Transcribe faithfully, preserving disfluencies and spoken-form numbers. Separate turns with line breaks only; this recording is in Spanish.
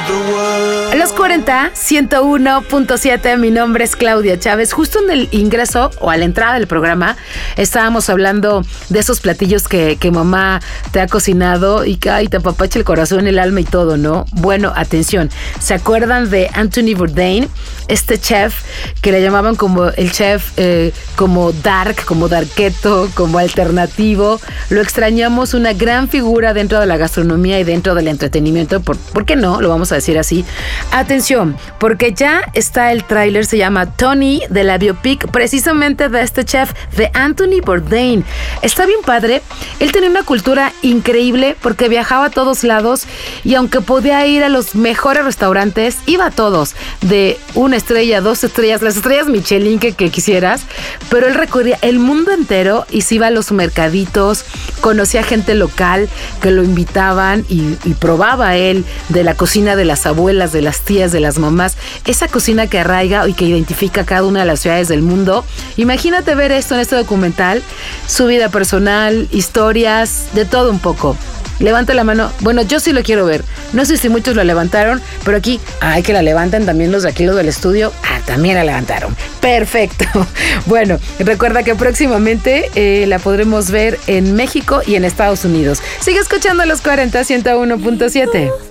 Los cuarenta, ciento uno punto siete, mi nombre es Claudia Chávez. Justo en el ingreso o a la entrada del programa estábamos hablando de esos platillos que, que mamá te ha cocinado y que ay, te apapacha el corazón, el alma y todo, ¿no? Bueno, atención, ¿se acuerdan de Anthony Bourdain? Este chef que le llamaban como el chef eh, como dark, como darketo, como alternativo. Lo extrañamos, una gran figura dentro de la gastronomía y dentro del entretenimiento. ¿Por, ¿por qué no? Lo vamos a decir así. Atención, porque ya está el tráiler, se llama Tony, de la biopic precisamente de este chef, de Anthony Bourdain. Está bien padre. Él tenía una cultura increíble porque viajaba a todos lados y aunque podía ir a los mejores restaurantes, iba a todos, de una estrella, dos estrellas, las estrellas Michelin que, que quisieras, pero él recorría el mundo entero y se iba a los mercaditos, conocía gente local que lo invitaban y, y probaba él de la cocina de las abuelas, de las tías, de las mamás, esa cocina que arraiga y que identifica cada una de las ciudades del mundo. Imagínate ver esto en este documental, su vida personal, historias, de todo un poco. Levanta la mano. Bueno, yo sí lo quiero ver. No sé si muchos lo levantaron, pero aquí, ay, que la levantan también los de aquí, los del estudio. Ah, también la levantaron. Perfecto. Bueno, recuerda que próximamente eh, la podremos ver en México y en Estados Unidos. Sigue escuchando los cuarenta, ciento uno punto siete.